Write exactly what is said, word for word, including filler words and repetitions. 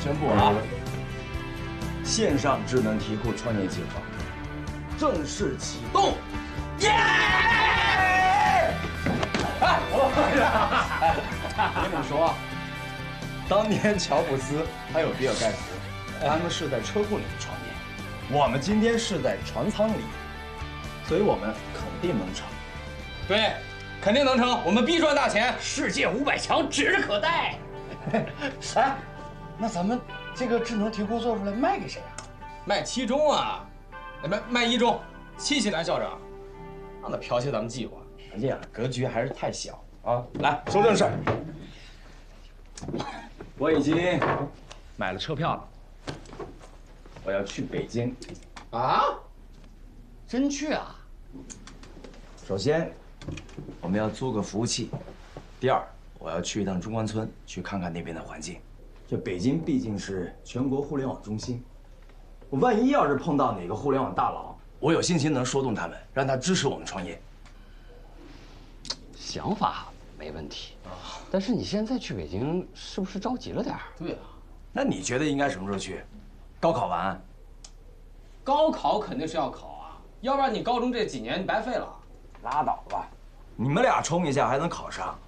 宣布啊，线上智能题库创业计划正式启动！耶！哎，我跟你们说啊，当年乔布斯还有比尔盖茨，他们是在车库里创业，我们今天是在船舱里，所以我们肯定能成。 对，肯定能成，我们必赚大钱。 世界五百强指日可待。 哎，那咱们这个智能题库做出来卖给谁啊？ 卖七中啊，卖卖一中，七喜男校长，让他剽窃咱们计划。 哎呀，格局还是太小啊！来说正事儿，我已经买了车票了，我要去北京。 啊？真去啊？ 首先，我们要租个服务器；第二，我要去一趟中关村，去看看那边的环境。这北京毕竟是全国互联网中心，我万一要是碰到哪个互联网大佬，我有信心能说动他们，让他支持我们创业。 想法没问题啊，但是你现在去北京是不是着急了点儿？ 对啊， 那你觉得应该什么时候去？高考完？ 高考肯定是要考啊，要不然你高中这几年你白费了。 拉倒吧，你们俩冲一下还能考上，